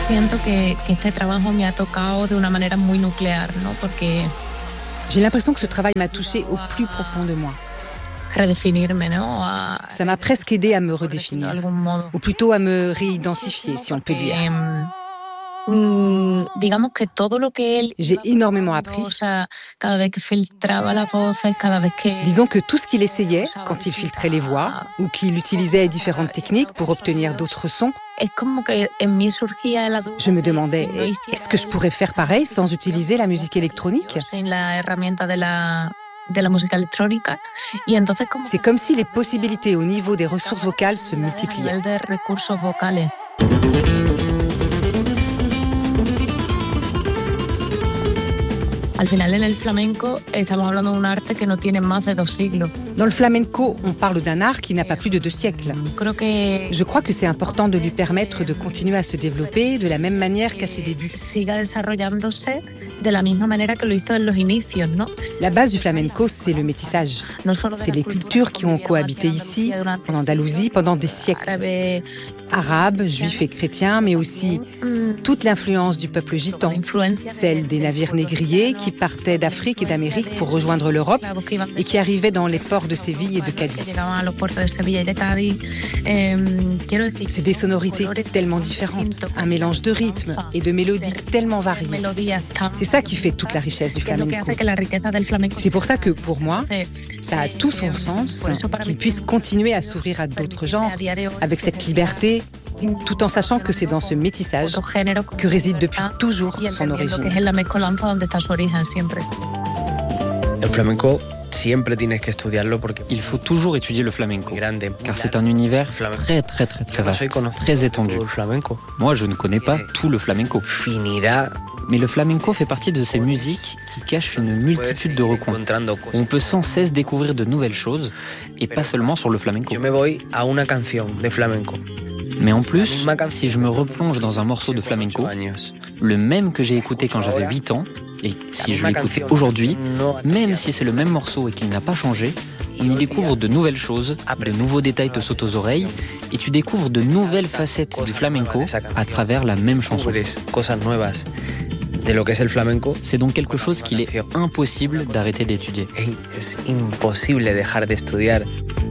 siento que este trabajo me ha tocado de una manera muy nuclear, ¿no? Porque J'ai l'impression que ce travail m'a touchée au plus profond de moi. redefinirme, ¿no? Ça m'a presque aidée à me redéfinir, ou plutôt à me réidentifier, si on peut dire. Digamos que todo lo que él J'ai énormément appris. Cada vez que filtraba las voces, cada vez que Disons que tout ce qu'il essayait, quand il filtrait les voix, ou qu'il utilisait différentes techniques pour obtenir d'autres sons, es como que en mí surgía la duda. je me demandais, est-ce que je pourrais faire pareil sans utiliser la musique électronique ? Sin la herramienta de la música electrónica. Y entonces C'est comme si les possibilités au niveau des ressources vocales se multipliaient. a nivel de recursos vocales. Al final, en el flamenco, estamos hablando de un arte que no tiene más de 2 siglos. Dans le flamenco, on parle d'un art qui n'a pas plus de 2 siècles. Je crois que c'est important de lui permettre de continuer à se développer de la même manière qu'à ses débuts. Siga desarrollándose de la misma manera que lo hizo en los inicios, ¿no? La base du flamenco, c'est le métissage. C'est les cultures qui ont cohabité ici, en Andalousie, pendant des siècles. Arabes, juifs et chrétiens, mais aussi toute l'influence du peuple gitan, celle des navires négriers qui partaient d'Afrique et d'Amérique pour rejoindre l'Europe et qui arrivaient dans les ports de Séville et de Cadiz. C'est des sonorités tellement différentes, un mélange de rythmes et de mélodies tellement variées. C'est ça qui fait toute la richesse du flamenco. C'est pour ça que, pour moi, ça a tout son sens qu'il puisse continuer à s'ouvrir à d'autres genres, avec cette liberté, tout en sachant que c'est dans ce métissage que réside depuis toujours son origine. El flamenco siempre tienes que estudiarlo porque Il faut toujours étudier le flamenco, car c'est un univers très vaste, très étendu. Moi, je ne connais pas tout le flamenco. Mais le flamenco fait partie de ces musiques qui cachent une multitude de recoins. On peut sans cesse découvrir de nouvelles choses, et pas seulement sur le flamenco. Yo me voy a una canción de flamenco. Mais en plus, si je me replonge dans un morceau de flamenco, le même que j'ai écouté quand j'avais 8 ans, et si je l'écoute aujourd'hui, même si c'est le même morceau et qu'il n'a pas changé, on y découvre de nouvelles choses, de nouveaux détails te sautent aux oreilles, et tu découvres de nouvelles facettes du flamenco à travers la même chanson. De lo que es el flamenco. C'est donc quelque chose qu'il est impossible d'arrêter d'étudier. Es imposible dejar de estudiar.